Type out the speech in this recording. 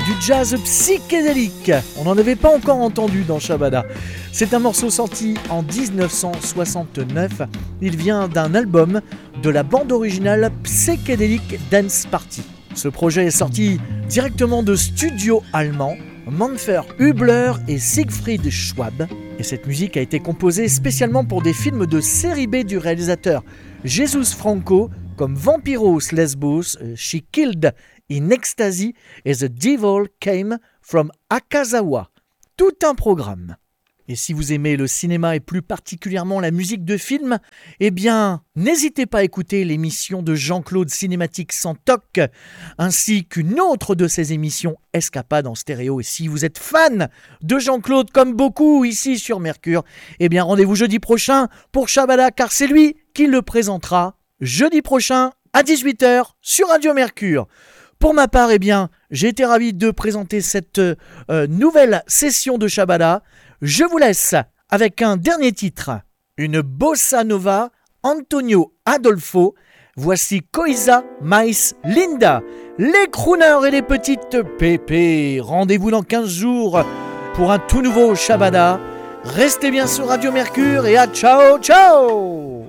du jazz psychédélique. On n'en avait pas encore entendu dans Shabada. C'est un morceau sorti en 1969. Il vient d'un album de la bande originale Psychedelic Dance Party. Ce projet est sorti directement de studios allemands, Manfred Hübler et Siegfried Schwab. Et cette musique a été composée spécialement pour des films de série B du réalisateur Jesus Franco, comme Vampiros Lesbos, She Killed in Ecstasy et The Devil Came from Akazawa. Tout un programme. Et si vous aimez le cinéma et plus particulièrement la musique de film, eh bien, n'hésitez pas à écouter l'émission de Jean-Claude Cinématique sans toc, ainsi qu'une autre de ses émissions Escapade en stéréo. Et si vous êtes fan de Jean-Claude, comme beaucoup ici sur Mercure, eh bien, rendez-vous jeudi prochain pour Shabada, car c'est lui qui le présentera jeudi prochain à 18h sur Radio Mercure. Pour ma part, eh bien, j'ai été ravi de présenter cette nouvelle session de Shabada. Je vous laisse avec un dernier titre, une bossa nova Antonio Adolfo. Voici Coisa Mais Linda, les crooners et les petites pépées. Rendez-vous dans 15 jours pour un tout nouveau Shabada. Restez bien sur Radio Mercure et à ciao ciao.